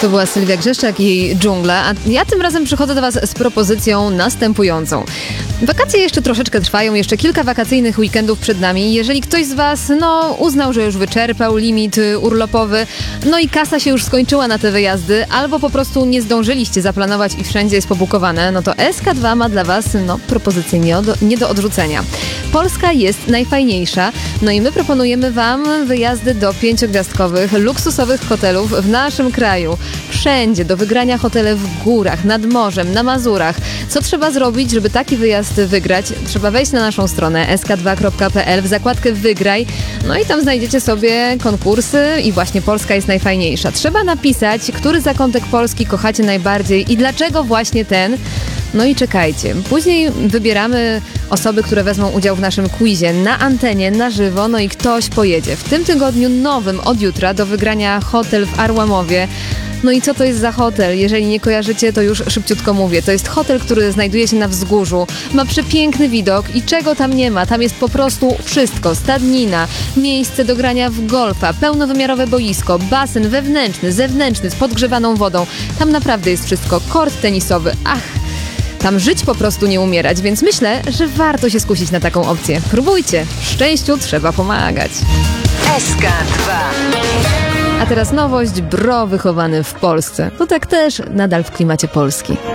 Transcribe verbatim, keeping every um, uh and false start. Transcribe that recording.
To była Sylwia Grzeszczak i jej Dżungla, a ja tym razem przychodzę do Was z propozycją następującą. Wakacje jeszcze troszeczkę trwają, jeszcze kilka wakacyjnych weekendów przed nami. Jeżeli ktoś z Was, no, uznał, że już wyczerpał limit urlopowy, no i kasa się już skończyła na te wyjazdy, albo po prostu nie zdążyliście zaplanować i wszędzie jest pobukowane, no to S K dwa ma dla Was, no, propozycję nie, od, nie do odrzucenia. Polska jest najfajniejsza, no i my proponujemy Wam wyjazdy do pięciogwiazdkowych, luksusowych hotelów w naszym kraju. Wszędzie do wygrania hotele w górach, nad morzem, na Mazurach. Co trzeba zrobić, żeby taki wyjazd wygrać? Trzeba wejść na naszą stronę es ka dwa kropka pe el w zakładkę Wygraj, no i tam znajdziecie sobie konkursy i właśnie Polska jest najfajniejsza. Trzeba napisać, który zakątek Polski kochacie najbardziej i dlaczego właśnie ten. No i czekajcie. Później wybieramy osoby, które wezmą udział w naszym quizie na antenie, na żywo, no i ktoś pojedzie. W tym tygodniu nowym od jutra do wygrania hotel w Arłamowie. No i co to jest za hotel? Jeżeli nie kojarzycie, to już szybciutko mówię. To jest hotel, który znajduje się na wzgórzu. Ma przepiękny widok i czego tam nie ma? Tam jest po prostu wszystko. Stadnina, miejsce do grania w golfa, pełnowymiarowe boisko, basen wewnętrzny, zewnętrzny z podgrzewaną wodą. Tam naprawdę jest wszystko. Kort tenisowy. Ach! Tam żyć po prostu nie umierać, więc myślę, że warto się skusić na taką opcję. Próbujcie. Szczęściu trzeba pomagać. S K dwa. A teraz nowość, Bro wychowany w Polsce. To tak też nadal w klimacie Polski.